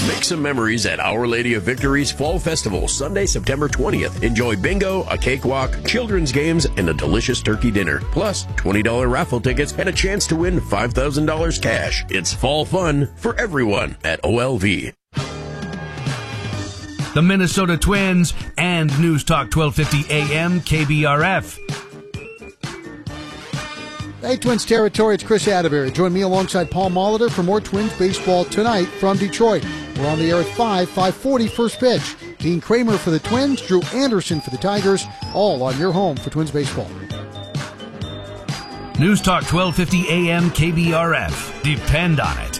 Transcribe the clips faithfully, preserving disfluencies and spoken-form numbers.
Make some memories at Our Lady of Victory's Fall Festival, Sunday, September twentieth. Enjoy bingo, a cakewalk, children's games, and a delicious turkey dinner. Plus, twenty dollars raffle tickets and a chance to win five thousand dollars cash. It's fall fun for everyone at O L V. The Minnesota Twins and News Talk twelve fifty A M K B R F. Hey, Twins territory, it's Chris Atterbury. Join me alongside Paul Molitor for more Twins baseball tonight from Detroit. We're on the air at five, five forty first pitch. Dean Kramer for the Twins, Drew Anderson for the Tigers, all on your home for Twins baseball. News Talk twelve fifty A M K B R F. Depend on it.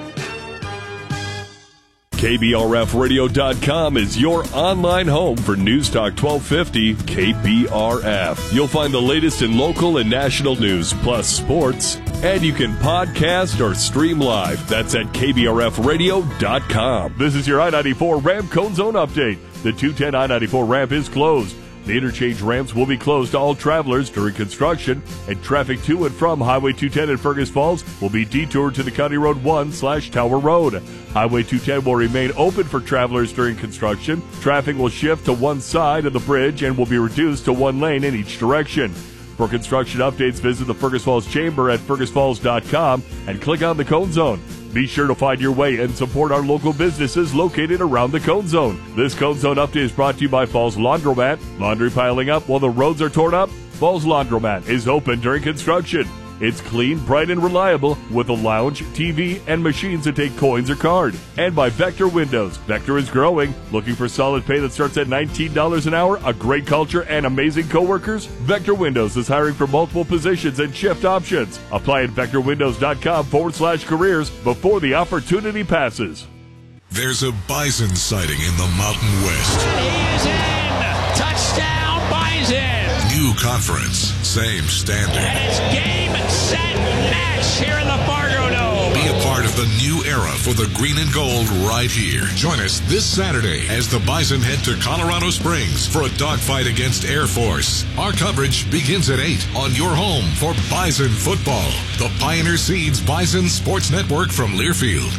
K B R F radio dot com is your online home for News Talk twelve fifty K B R F. You'll find the latest in local and national news, plus sports, and you can podcast or stream live. That's at K B R F radio dot com. This is your I ninety-four Ramp Cone Zone update. The two ten I ninety-four ramp is closed. The interchange ramps will be closed to all travelers during construction, and traffic to and from Highway two ten in Fergus Falls will be detoured to the County Road one slash Tower Road. Highway two ten will remain open for travelers during construction. Traffic will shift to one side of the bridge and will be reduced to one lane in each direction. For construction updates, visit the Fergus Falls Chamber at fergus falls dot com and click on the Cone Zone. Be sure to find your way and support our local businesses located around the Cone Zone. This Cone Zone update is brought to you by Falls Laundromat. Laundry piling up while the roads are torn up? Falls Laundromat is open during construction. It's clean, bright, and reliable with a lounge, T V, and machines that take coins or card. And by Vector Windows. Vector is growing. Looking for solid pay that starts at nineteen dollars an hour, a great culture, and amazing coworkers? Vector Windows is hiring for multiple positions and shift options. Apply at vector windows dot com forward slash careers before the opportunity passes. There's a bison sighting in the Mountain West. He is in! Touchdown, Bison! New conference, same standard. And it's game, set, match here in the Fargo Dome. Be a part of the new era for the green and gold right here. Join us this Saturday as the Bison head to Colorado Springs for a dogfight against Air Force. Our coverage begins at eight on your home for Bison football. The Pioneer Seeds Bison Sports Network from Learfield.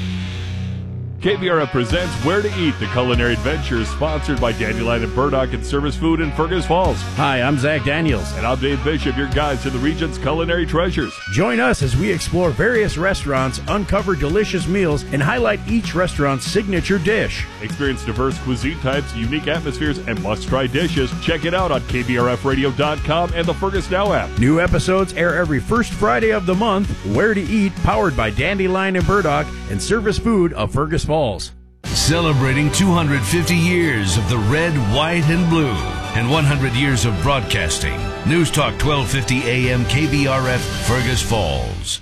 K B R F presents Where to Eat, the culinary adventure, sponsored by Dandelion and Burdock and Service Food in Fergus Falls. Hi, I'm Zach Daniels. And I'm Dave Bishop, your guide to the region's culinary treasures. Join us as we explore various restaurants, uncover delicious meals, and highlight each restaurant's signature dish. Experience diverse cuisine types, unique atmospheres, and must-try dishes. Check it out on K B R F radio dot com and the Fergus Now app. New episodes air every first Friday of the month. Where to Eat, powered by Dandelion and Burdock and Service Food of Fergus Falls. Celebrating two hundred fifty years of the red, white, and blue and one hundred years of broadcasting. News Talk twelve fifty A M K B R F, Fergus Falls.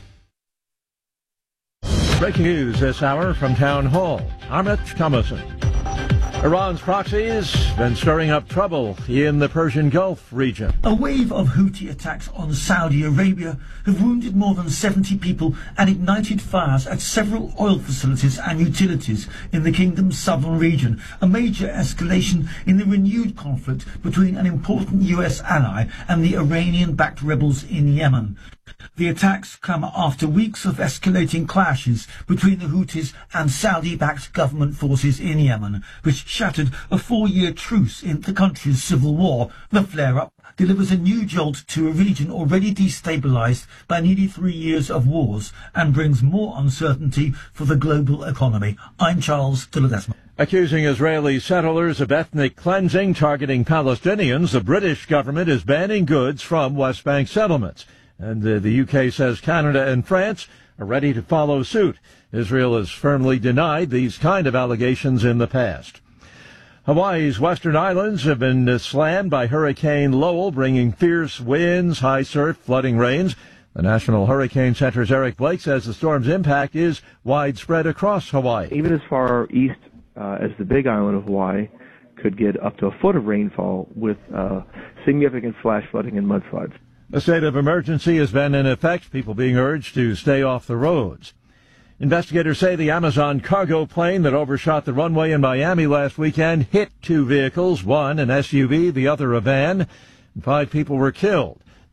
Breaking news this hour from Town Hall. I'm Rich Thomason. Iran's proxies been stirring up trouble in the Persian Gulf region. A wave of Houthi attacks on Saudi Arabia have wounded more than seventy people and ignited fires at several oil facilities and utilities in the kingdom's southern region, a major escalation in the renewed conflict between an important U S ally and the Iranian-backed rebels in Yemen. The attacks come after weeks of escalating clashes between the Houthis and Saudi-backed government forces in Yemen, which shattered a four-year truce in the country's civil war. The flare-up delivers a new jolt to a region already destabilized by nearly three years of wars and brings more uncertainty for the global economy. I'm Charles de Ledesma. Accusing Israeli settlers of ethnic cleansing targeting Palestinians, the British government is banning goods from West Bank settlements. And uh, the U K says Canada and France are ready to follow suit. Israel has firmly denied these kind of allegations in the past. Hawaii's western islands have been uh, slammed by Hurricane Lowell, bringing fierce winds, high surf, flooding rains. The National Hurricane Center's Eric Blake says the storm's impact is widespread across Hawaii. Even as far east uh, as the Big Island of Hawaii could get up to a foot of rainfall with uh, significant flash flooding and mudslides. A state of emergency has been in effect, people being urged to stay off the roads. Investigators say the Amazon cargo plane that overshot the runway in Miami last weekend hit two vehicles, one an S U V, the other a van, and five people were killed.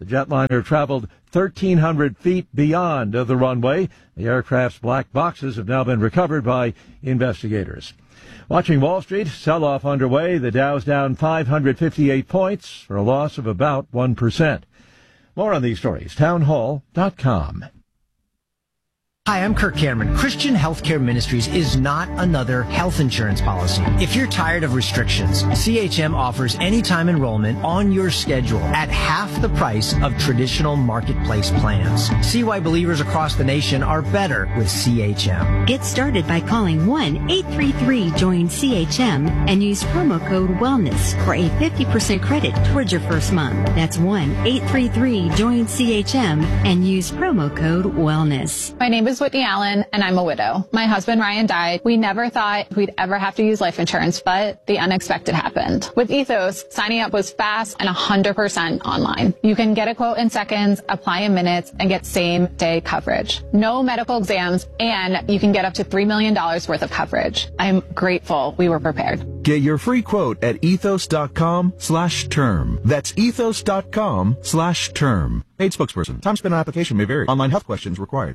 The jetliner traveled thirteen hundred feet beyond the runway. The aircraft's black boxes have now been recovered by investigators. Watching Wall Street, sell-off underway. The Dow's down five hundred fifty-eight points for a loss of about one percent. More on these stories, townhall dot com. Hi, I'm Kirk Cameron. Christian Healthcare Ministries is not another health insurance policy. If you're tired of restrictions, C H M offers anytime enrollment on your schedule at half the price of traditional marketplace plans. See why believers across the nation are better with C H M. Get started by calling one eight three three join C H M and use promo code WELLNESS for a fifty percent credit towards your first month. That's one eight three three join C H M and use promo code WELLNESS. My name is Whitney Allen, and I'm a widow. My husband, Ryan, died. We never thought we'd ever have to use life insurance, but the unexpected happened. With Ethos, signing up was fast and one hundred percent online. You can get a quote in seconds, apply in minutes, and get same-day coverage. No medical exams, and you can get up to three million dollars worth of coverage. I'm grateful we were prepared. Get your free quote at ethos.com slash term. That's ethos.com slash term. Paid spokesperson. Time spent on application may vary. Online health questions required.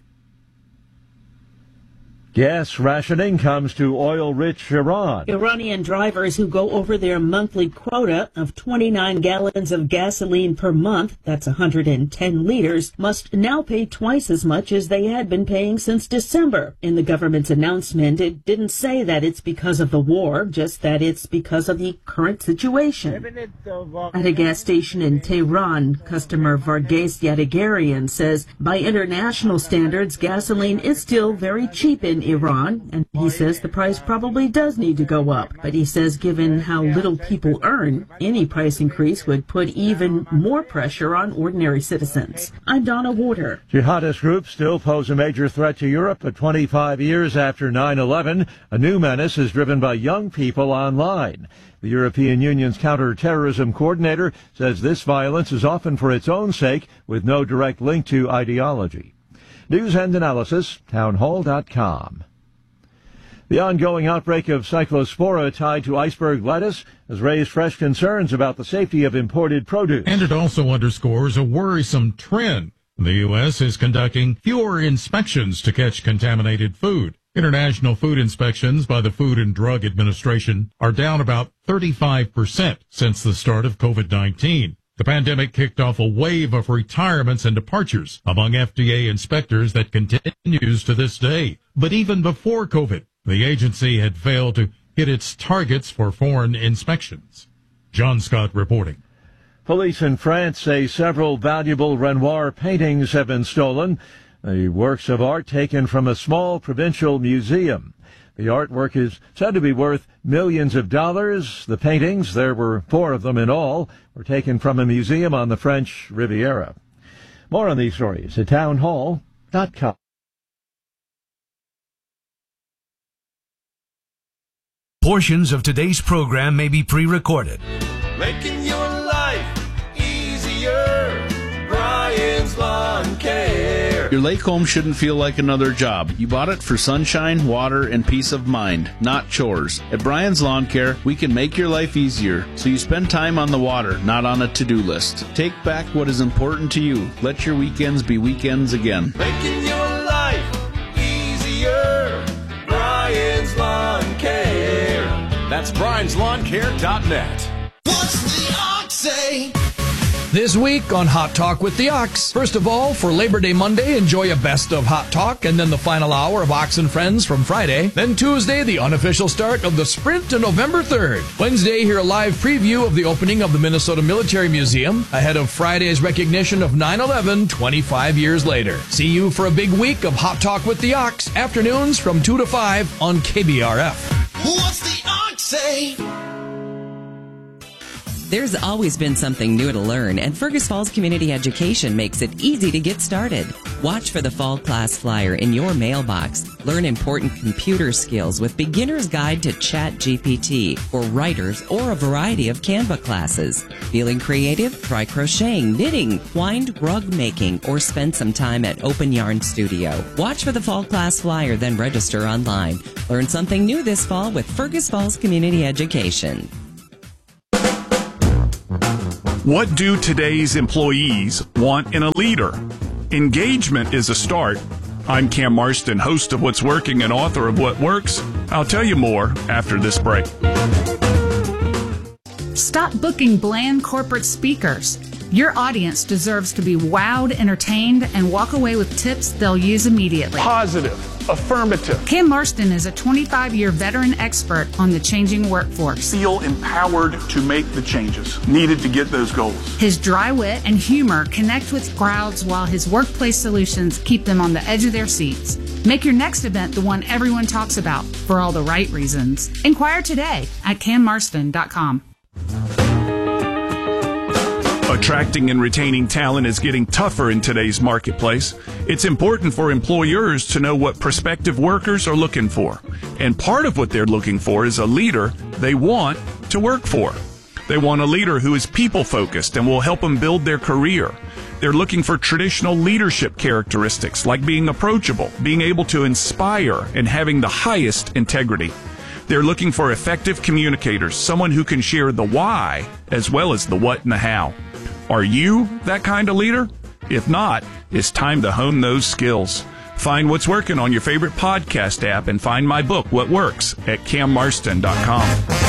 Gas rationing comes to oil-rich Iran. Iranian drivers who go over their monthly quota of twenty-nine gallons of gasoline per month, that's one hundred ten liters, must now pay twice as much as they had been paying since December. In the government's announcement, it didn't say that it's because of the war, just that it's because of the current situation. At a gas station in Tehran, customer Varghese Yadagarian says, by international standards, gasoline is still very cheap in Iran, and he says the price probably does need to go up. But he says given how little people earn, any price increase would put even more pressure on ordinary citizens. I'm Donna Warder. Jihadist groups still pose a major threat to Europe, but twenty-five years after nine eleven, a new menace is driven by young people online. The European Union's counter-terrorism coordinator says this violence is often for its own sake, with no direct link to ideology. News and analysis, townhall dot com. The ongoing outbreak of cyclospora tied to iceberg lettuce has raised fresh concerns about the safety of imported produce. And it also underscores a worrisome trend. The U S is conducting fewer inspections to catch contaminated food. International food inspections by the Food and Drug Administration are down about thirty-five percent since the start of COVID nineteen. The pandemic kicked off a wave of retirements and departures among F D A inspectors that continues to this day. But even before COVID, the agency had failed to hit its targets for foreign inspections. John Scott reporting. Police in France say several valuable Renoir paintings have been stolen, the works of art taken from a small provincial museum. The artwork is said to be worth millions of dollars. The paintings, there were four of them in all, were taken from a museum on the French Riviera. More on these stories at townhall dot com. Portions of today's program may be pre-recorded. Making your life easier. Brian's Lawn Care. Your lake home shouldn't feel like another job. You bought it for sunshine, water, and peace of mind, not chores. At Brian's Lawn Care, we can make your life easier so you spend time on the water, not on a to-do list. Take back what is important to you. Let your weekends be weekends again. Making your life easier. Brian's Lawn Care. That's Brian's Lawn Care dot net. What's the ox say? This week on Hot Talk with the Ox. First of all, for Labor Day Monday, enjoy a best of Hot Talk, and then the final hour of Ox and Friends from Friday. Then Tuesday, the unofficial start of the sprint to November third. Wednesday, hear a live preview of the opening of the Minnesota Military Museum ahead of Friday's recognition of nine eleven twenty-five years later. See you for a big week of Hot Talk with the Ox, afternoons from two to five on K B R F. What's the ox say? There's always been something new to learn, and Fergus Falls Community Education makes it easy to get started. Watch for the fall class flyer in your mailbox. Learn important computer skills with Beginner's Guide to Chat G P T for writers or a variety of Canva classes. Feeling creative? Try crocheting, knitting, twined rug making, or spend some time at Open Yarn Studio. Watch for the fall class flyer, then register online. Learn something new this fall with Fergus Falls Community Education. What do today's employees want in a leader? Engagement is a start. I'm Cam Marston, host of What's Working and author of What Works. I'll tell you more after this break. Stop booking bland corporate speakers. Your audience deserves to be wowed, entertained, and walk away with tips they'll use immediately. Positive, affirmative. Cam Marston is a twenty-five-year veteran expert on the changing workforce. Feel empowered to make the changes needed to get those goals. His dry wit and humor connect with crowds while his workplace solutions keep them on the edge of their seats. Make your next event the one everyone talks about for all the right reasons. Inquire today at cam marston dot com. Attracting and retaining talent is getting tougher in today's marketplace. It's important for employers to know what prospective workers are looking for. And part of what they're looking for is a leader they want to work for. They want a leader who is people-focused and will help them build their career. They're looking for traditional leadership characteristics like being approachable, being able to inspire, and having the highest integrity. They're looking for effective communicators, someone who can share the why as well as the what and the how. Are you that kind of leader? If not, it's time to hone those skills. Find What's Working on your favorite podcast app and find my book, What Works, at cam marston dot com.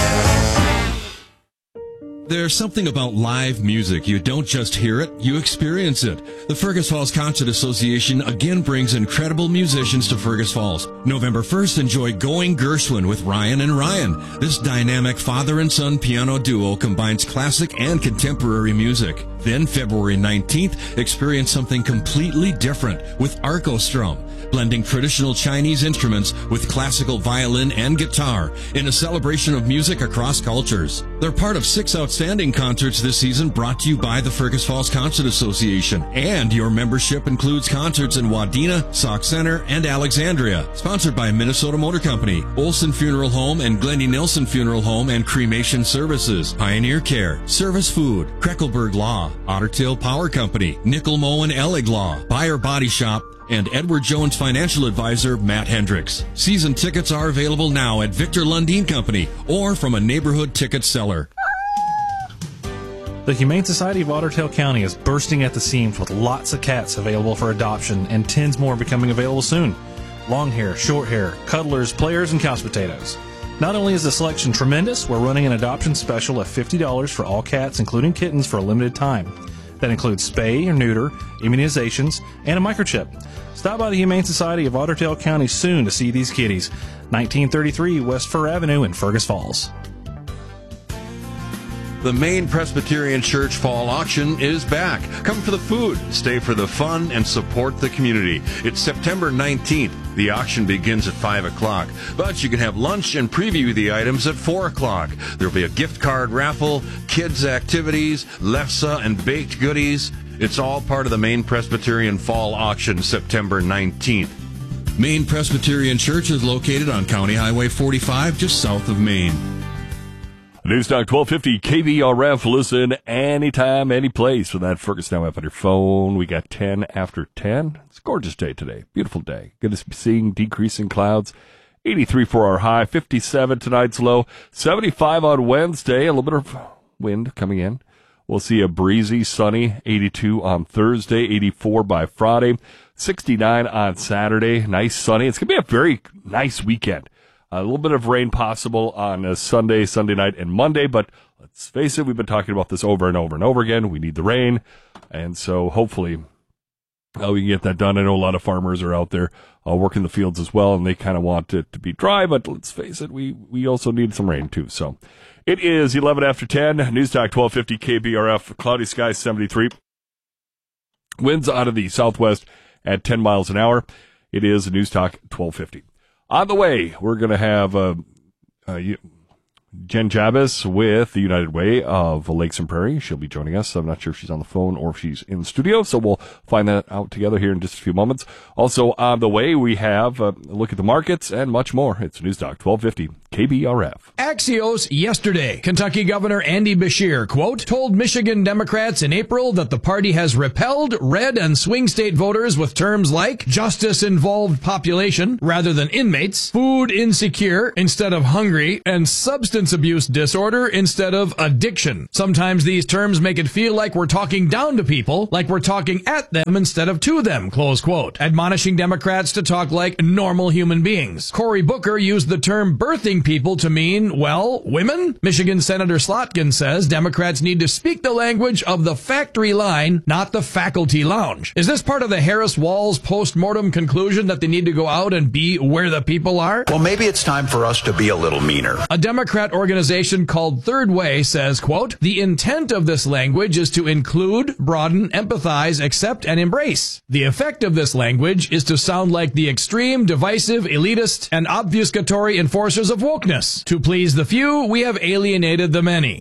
There's something about live music. You don't just hear it, you experience it. The Fergus Falls Concert Association again brings incredible musicians to Fergus Falls. November first, enjoy Going Gershwin with Ryan and Ryan. This dynamic father and son piano duo combines classic and contemporary music. Then February nineteenth, experience something completely different with Arcostrum, blending traditional Chinese instruments with classical violin and guitar in a celebration of music across cultures. They're part of six outstanding concerts this season brought to you by the Fergus Falls Concert Association. And your membership includes concerts in Wadena, Sauk Center, and Alexandria. Sponsored by Minnesota Motor Company, Olson Funeral Home and Glendy Nilsson Funeral Home and Cremation Services, Pioneer Care, Service Food, Kreckelberg Law, Otter Tail Power Company, Nickel Moe and Ellig Law, Buyer Body Shop, and Edward Jones financial advisor Matt Hendricks. Season tickets are available now at Victor Lundeen Company or from a neighborhood ticket seller. The Humane Society of Otter Tail County is bursting at the seams with lots of cats available for adoption and tens more becoming available soon. Long hair, short hair, cuddlers, players, and couch potatoes. Not only is the selection tremendous, we're running an adoption special of fifty dollars for all cats, including kittens, for a limited time. That includes spay or neuter, immunizations, and a microchip. Stop by the Humane Society of Otter Tail County soon to see these kitties. nineteen thirty-three West Fur Avenue in Fergus Falls. The Maine Presbyterian Church Fall Auction is back. Come for the food, stay for the fun, and support the community. It's September nineteenth. The auction begins at five o'clock, but you can have lunch and preview the items at four o'clock. There'll be a gift card raffle, kids' activities, lefse, and baked goodies. It's all part of the Maine Presbyterian Fall Auction, September nineteenth. Maine Presbyterian Church is located on County Highway forty-five, just south of Maine. Newstalk twelve fifty K B R F. Listen anytime, any place with that Fergus Now app on your phone. We got ten after ten. It's a gorgeous day today. Beautiful day. Good to be seeing decreasing clouds. eighty-three for our high. fifty-seven tonight's low. seventy-five on Wednesday. A little bit of wind coming in. We'll see a breezy, sunny eighty-two on Thursday. eighty-four by Friday. sixty-nine on Saturday. Nice sunny. It's going to be a very nice weekend. A little bit of rain possible on a Sunday, Sunday night, and Monday, but let's face it, we've been talking about this over and over and over again. We need the rain, and so hopefully uh, we can get that done. I know a lot of farmers are out there uh, working the fields as well, and they kind of want it to be dry, but let's face it, we, we also need some rain too. So it is eleven after ten, Newstalk twelve fifty K B R F, cloudy skies seventy-three. Winds out of the southwest at ten miles an hour. It is Newstalk twelve fifty. On the way, we're going to have uh, uh, Jen Jabez with the United Way of Lakes and Prairie. She'll be joining us. I'm not sure if she's on the phone or if she's in the studio, so we'll find that out together here in just a few moments. Also on the way, we have uh, a look at the markets and much more. It's Newstalk twelve fifty K K B R F. Axios yesterday. Kentucky Governor Andy Beshear, quote, told Michigan Democrats in April that the party has repelled red and swing state voters with terms like justice-involved population rather than inmates, food insecure instead of hungry, and substance abuse disorder instead of addiction. Sometimes these terms make it feel like we're talking down to people, like we're talking at them instead of to them, close quote, admonishing Democrats to talk like normal human beings. Cory Booker used the term birthing people to mean, well, women? Michigan Senator Slotkin says Democrats need to speak the language of the factory line, not the faculty lounge. Is this part of the Harris-Walz post-mortem conclusion that they need to go out and be where the people are? Well, maybe it's time for us to be a little meaner. A Democrat organization called Third Way says, quote, the intent of this language is to include, broaden, empathize, accept, and embrace. The effect of this language is to sound like the extreme, divisive, elitist, and obfuscatory enforcers of wokeness. To please the few, we have alienated the many.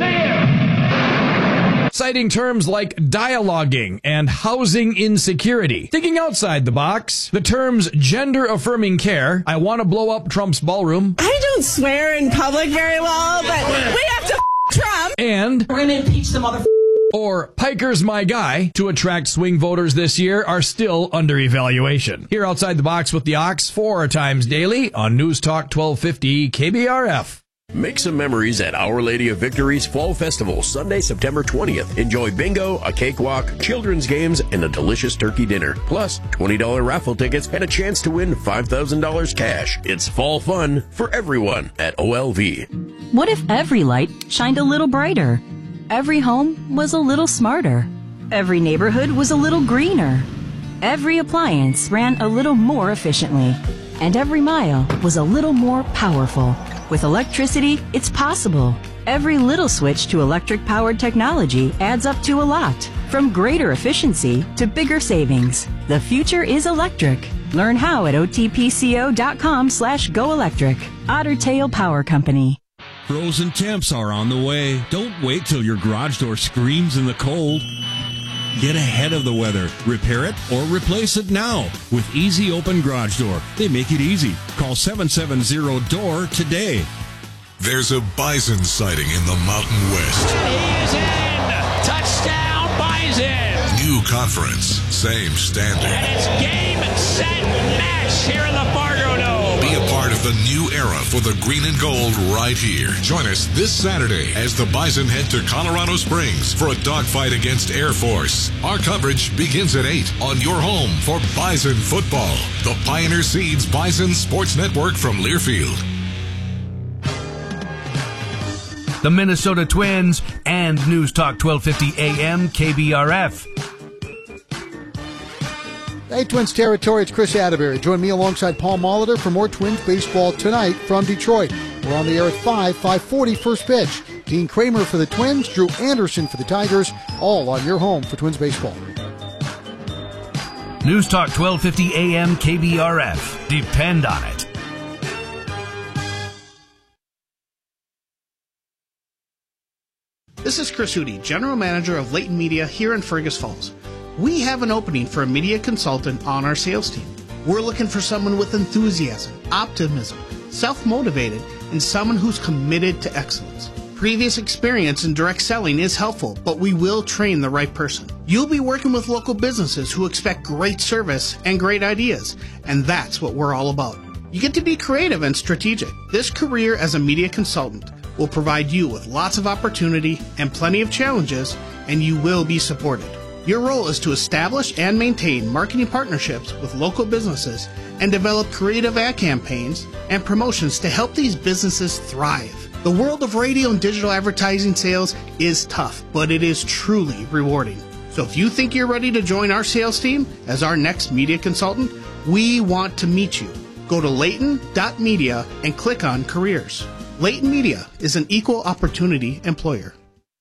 Shazam! Citing terms like dialoguing and housing insecurity. Thinking outside the box, the terms gender-affirming care, I want to blow up Trump's ballroom. I don't swear in public very well, but we have to f- Trump. And we're going to impeach the mother. Or Piker's my guy to attract swing voters this year are still under evaluation. Here outside the box with the Ox four times daily on News Talk twelve fifty K B R F. Make some memories at Our Lady of Victory's Fall Festival, Sunday, September twentieth. Enjoy bingo, a cakewalk, children's games, and a delicious turkey dinner. Plus, twenty dollars raffle tickets and a chance to win five thousand dollars cash. It's fall fun for everyone at O L V. What if every light shined a little brighter? Every home was a little smarter. Every neighborhood was a little greener. Every appliance ran a little more efficiently. And every mile was a little more powerful. With electricity, it's possible. Every little switch to electric-powered technology adds up to a lot. From greater efficiency to bigger savings. The future is electric. Learn how at otpco.com slash go electric. Otter Tail Power Company. Frozen temps are on the way. Don't wait till your garage door screams in the cold. Get ahead of the weather. Repair it or replace it now with Easy Open Garage Door. They make it easy. Call seven seven zero D O O R today. There's a bison sighting in the Mountain West. He is in! Touchdown, Bison! New conference, same standard. And it's game, set, match here in the Fargo Dome. Be a part of the new era for the green and gold right here. Join us this Saturday as the Bison head to Colorado Springs for a dogfight against Air Force. Our coverage begins at eight on your home for Bison football. The Pioneer Seeds Bison Sports Network from Learfield. The Minnesota Twins and News Talk twelve fifty A M K B R F. Hey, Twins territory, it's Chris Atterbury. Join me alongside Paul Molitor for more Twins baseball tonight from Detroit. We're on the air at five, five forty first pitch. Dean Kramer for the Twins, Drew Anderson for the Tigers, all on your home for Twins baseball. News Talk twelve fifty A M K B R F. Depend on it. This is Chris Hootie, General Manager of Leighton Media here in Fergus Falls. We have an opening for a media consultant on our sales team. We're looking for someone with enthusiasm, optimism, self-motivated, and someone who's committed to excellence. Previous experience in direct selling is helpful, but we will train the right person. You'll be working with local businesses who expect great service and great ideas, and that's what we're all about. You get to be creative and strategic. This career as a media consultant will provide you with lots of opportunity and plenty of challenges, and you will be supported. Your role is to establish and maintain marketing partnerships with local businesses and develop creative ad campaigns and promotions to help these businesses thrive. The world of radio and digital advertising sales is tough, but it is truly rewarding. So if you think you're ready to join our sales team as our next media consultant, we want to meet you. Go to Leighton dot media and click on careers. Leighton Media is an equal opportunity employer.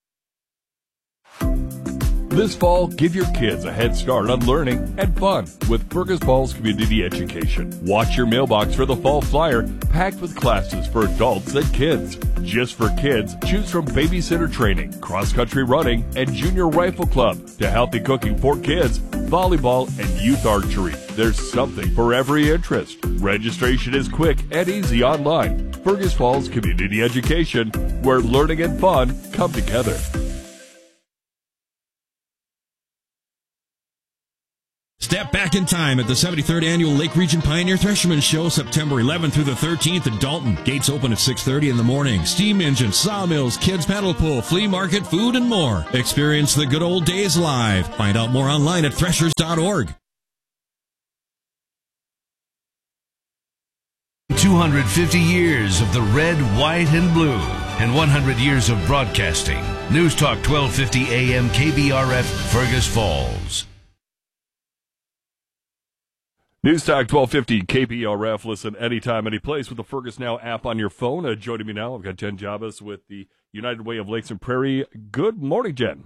This fall, give your kids a head start on learning and fun with Fergus Falls Community Education. Watch your mailbox for the fall flyer packed with classes for adults and kids. Just for kids, choose from babysitter training, cross-country running, and junior rifle club to healthy cooking for kids, volleyball, and youth archery. There's something for every interest. Registration is quick and easy online. Fergus Falls Community Education, where learning and fun come together. Step back in time at the seventy-third Annual Lake Region Pioneer Thresherman Show, September eleventh through the thirteenth in Dalton. Gates open at six thirty in the morning. Steam engines, sawmills, kids paddle pool, flea market, food, and more. Experience the good old days live. Find out more online at threshers dot org. two hundred fifty years of the red, white, and blue, and one hundred years of broadcasting. News Talk twelve fifty A M K B R F, Fergus Falls. News Talk twelve fifty K B R F. Listen anytime, any place with the Fergus Now app on your phone. Uh, joining me now, I've got Jen Jabas with the United Way of Lakes and Prairie. Good morning, Jen.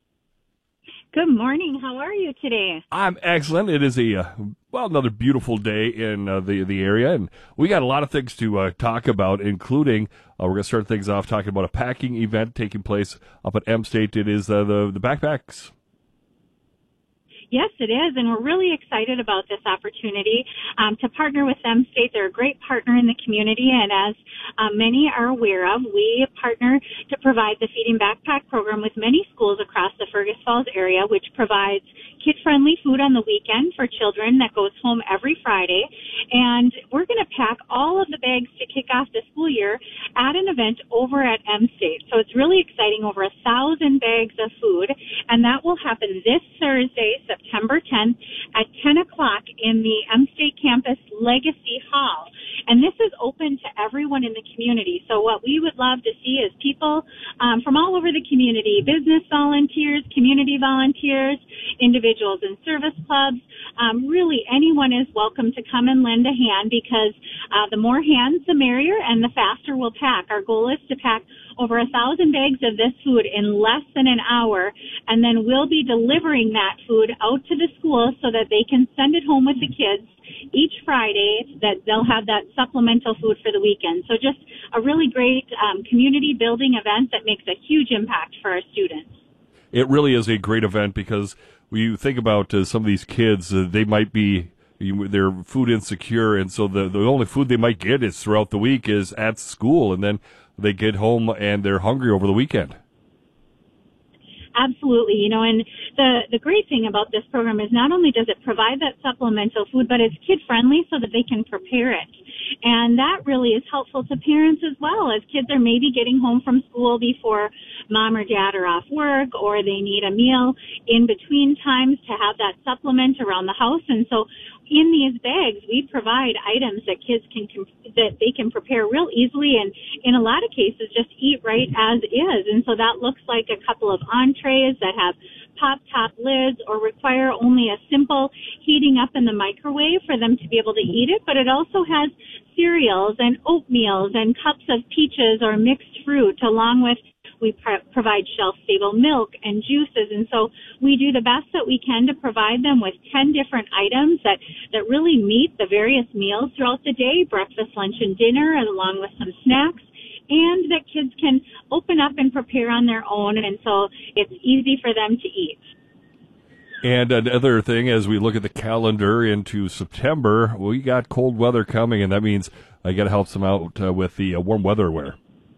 Good morning. How are you today? I'm excellent. It is a, uh, well, another beautiful day in uh, the the area, and we got a lot of things to uh, talk about, including uh, we're going to start things off talking about a packing event taking place up at M State. It is uh, the, the backpacks. Yes, it is, and we're really excited about this opportunity um, to partner with M State. They're a great partner in the community, and as um, many are aware of, we partner to provide the Feeding Backpack program with many schools across the Fergus Falls area, which provides kid-friendly food on the weekend for children that goes home every Friday. And we're going to pack all of the bags to kick off the school year at an event over at M State. So it's really exciting, over a thousand bags of food, and that will happen this Thursday, September tenth at ten o'clock in the M State Campus Legacy Hall. And this is open to everyone in the community. So what we would love to see is people um, from all over the community, business volunteers, community volunteers, individuals in service clubs. Um, really, anyone is welcome to come and lend a hand, because uh, the more hands, the merrier, and the faster we'll pack. Our goal is to pack over a thousand bags of this food in less than an hour, and then we'll be delivering that food out to the schools so that they can send it home with the kids each Friday, that they'll have that supplemental food for the weekend. So just a really great um, community building event that makes a huge impact for our students. It really is a great event, because when you think about uh, some of these kids, uh, they might be, you, they're food insecure, and so the, the only food they might get is throughout the week is at school, and then they get home and they're hungry over the weekend. Absolutely. You know, and the, the great thing about this program is not only does it provide that supplemental food, but it's kid-friendly so that they can prepare it. And that really is helpful to parents as well, as kids are maybe getting home from school before mom or dad are off work, or they need a meal in between times to have that supplement around the house. And so in these bags, we provide items that kids can, that they can prepare real easily, and in a lot of cases just eat right as is. And so that looks like a couple of entrees that have pop-top lids or require only a simple heating up in the microwave for them to be able to eat it. But it also has cereals and oatmeals and cups of peaches or mixed fruit, along with we pr- provide shelf-stable milk and juices. And so we do the best that we can to provide them with ten different items that, that really meet the various meals throughout the day, breakfast, lunch, and dinner, along with some snacks, and that kids can open up and prepare on their own. And so it's easy for them to eat. And another thing, as we look at the calendar into September, we got cold weather coming, and that means I got to help them out uh, with the uh, warm weather wear.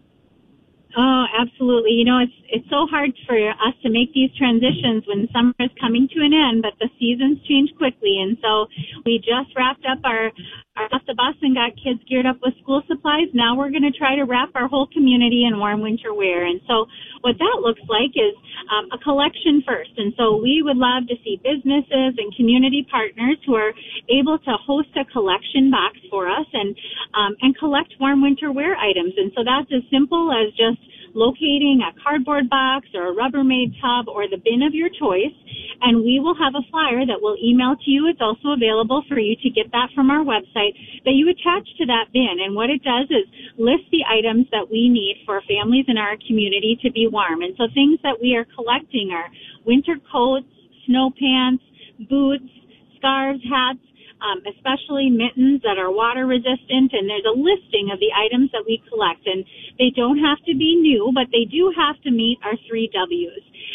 Oh, absolutely. You know, it's it's so hard for us to make these transitions when summer is coming to an end, but the seasons change quickly. And so we just wrapped up our, our off the bus and got kids geared up with school supplies. Now we're going to try to wrap our whole community in warm winter wear. And so what that looks like is um, a collection first. And so we would love to see businesses and community partners who are able to host a collection box for us and um, and collect warm winter wear items. And so that's as simple as just locating a cardboard box or a Rubbermaid tub or the bin of your choice, and we will have a flyer that we'll email to you. It's also available for you to get that from our website, that you attach to that bin. And what it does is list the items that we need for families in our community to be warm. And so things that we are collecting are winter coats, snow pants, boots, scarves, hats, Um, especially mittens that are water resistant, and there's a listing of the items that we collect. And they don't have to be new, but they do have to meet our three W's.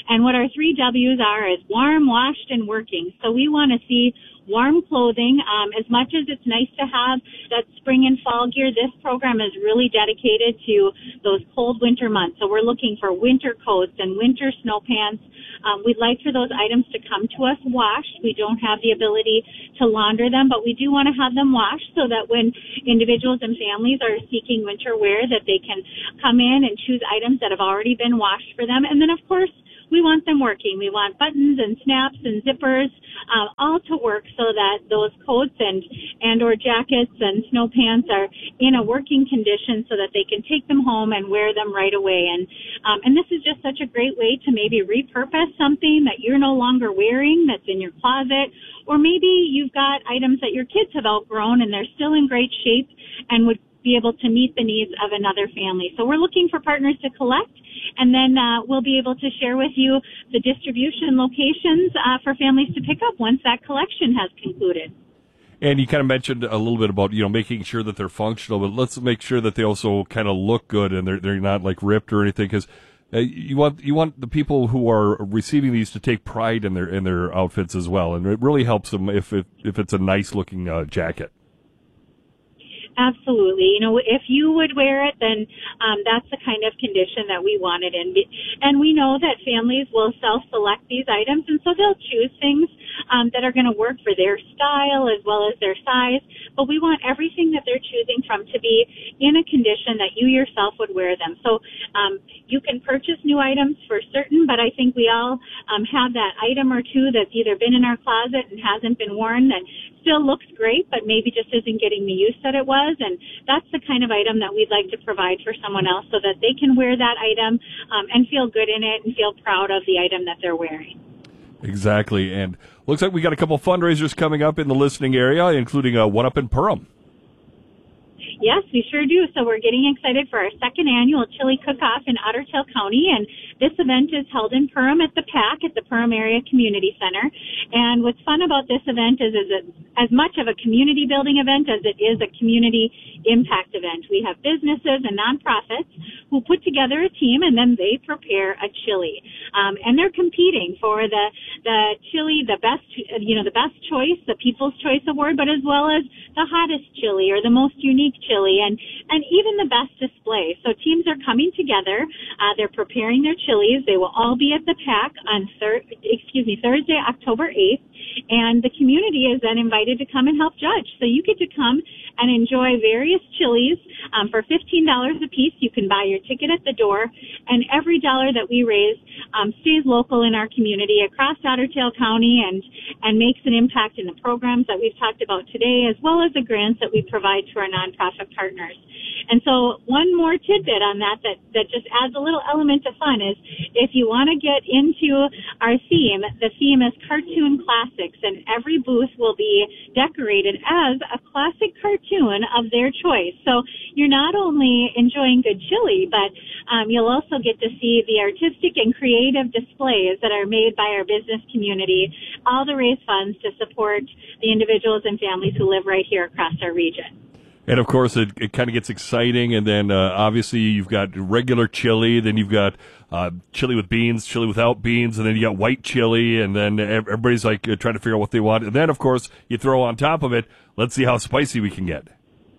And what our three W's are is warm, washed, and working. So we want to see warm clothing. Um, as much as it's nice to have that spring and fall gear, this program is really dedicated to those cold winter months. So we're looking for winter coats and winter snow pants. Um, we'd like for those items to come to us washed. We don't have the ability to launder them, but we do want to have them washed so that when individuals and families are seeking winter wear, that they can come in and choose items that have already been washed for them. And then, of course, we want them working. We want buttons and snaps and zippers, um, all to work so that those coats and, and or jackets and snow pants are in a working condition so that they can take them home and wear them right away. And, um, and this is just such a great way to maybe repurpose something that you're no longer wearing that's in your closet, or maybe you've got items that your kids have outgrown and they're still in great shape and would be able to meet the needs of another family. So we're looking for partners to collect, and then uh, we'll be able to share with you the distribution locations uh, for families to pick up once that collection has concluded. And you kind of mentioned a little bit about, you know, making sure that they're functional, but let's make sure that they also kind of look good and they're they're not like ripped or anything, because uh, you want you want the people who are receiving these to take pride in their in their outfits as well, and it really helps them if it, if it's a nice looking uh, jacket. Absolutely. You know, if you would wear it, then um, that's the kind of condition that we want it in. And we know that families will self-select these items, and so they'll choose things um, that are going to work for their style as well as their size. But we want everything that they're choosing from to be in a condition that you yourself would wear them. So um, you can purchase new items for certain, but I think we all um, have that item or two that's either been in our closet and hasn't been worn that still looks great, but maybe just isn't getting the use that it was. And that's the kind of item that we'd like to provide for someone else so that they can wear that item um, and feel good in it and feel proud of the item that they're wearing. Exactly. And looks like we got a couple fundraisers coming up in the listening area, including uh, one up in Perham. Yes, we sure do. So we're getting excited for our second annual chili cook-off in Otter Tail County, and this event is held in Perham at the P A C at the Perham Area Community Center. And what's fun about this event is, is it's as much of a community building event as it is a community impact event. We have businesses and nonprofits who put together a team, and then they prepare a chili. Um, and they're competing for the the chili, the best, you know, the best choice, the People's Choice Award, but as well as the hottest chili or the most unique chili, and and even the best display. So teams are coming together. Uh, they're preparing their chilies. They will all be at the P A C on thir- excuse me Thursday, October eighth, and the community is then invited to come and help judge. So you get to come and enjoy various chilies um, for fifteen dollars a piece. You can buy your ticket at the door, and every dollar that we raise um, stays local in our community across Otter Tail County and and makes an impact in the programs that we've talked about today, as well as the grants that we provide to our nonprofit partners. And so one more tidbit on that, that that just adds a little element of fun is if you want to get into our theme, the theme is cartoon classics, and every booth will be decorated as a classic cartoon of their choice. So you're not only enjoying good chili, but um, you'll also get to see the artistic and creative displays that are made by our business community, all to raise funds to support the individuals and families who live right here across our region. And, of course, it, it kind of gets exciting, and then uh, obviously you've got regular chili, then you've got uh, chili with beans, chili without beans, and then you got white chili, and then everybody's like uh, trying to figure out what they want. And then, of course, you throw on top of it, let's see how spicy we can get.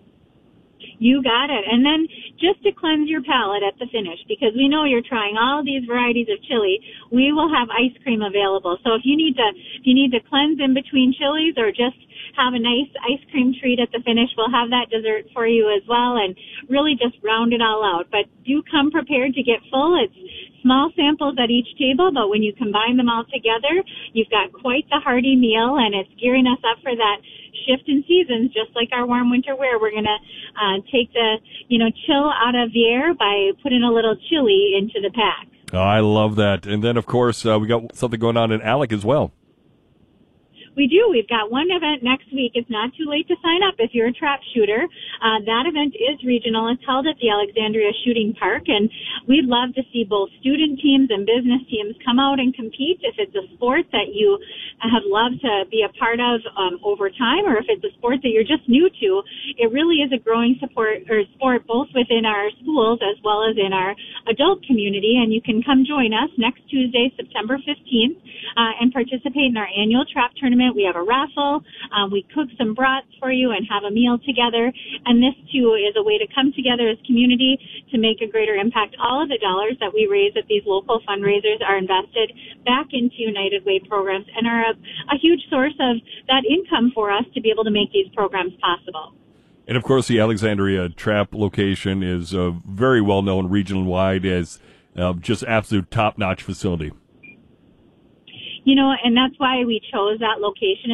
You got it. And then just to cleanse your palate at the finish, because we know you're trying all these varieties of chili, we will have ice cream available. So if you need to, if you need to cleanse in between chilies or just have a nice ice cream treat at the finish, we'll have that dessert for you as well, and really just round it all out. But do come prepared to get full. It's small samples at each table, but when you combine them all together, you've got quite the hearty meal, and it's gearing us up for that shift in seasons, just like our warm winter wear. We're going to uh, take the, you know, chill out of the air by putting a little chili into the pack. Oh, I love that. And then, of course, uh, we got something going on in Alec as well. We do. We've got one event next week. It's not too late to sign up if you're a trap shooter. Uh, that event is regional. It's held at the Alexandria Shooting Park, and we'd love to see both student teams and business teams come out and compete. If it's a sport that you have loved to be a part of um, over time, or if it's a sport that you're just new to, it really is a growing support or sport both within our schools as well as in our adult community. And you can come join us next Tuesday, September fifteenth, uh, and participate in our annual trap tournament. We have a raffle. Um, we cook some brats for you and have a meal together. And this, too, is a way to come together as community to make a greater impact. All of the dollars that we raise at these local fundraisers are invested back into United Way programs and are a, a huge source of that income for us to be able to make these programs possible. And, of course, the Alexandria Trap location is uh, very well known region-wide as uh, just absolute top-notch facility. You know, and that's why we chose that location.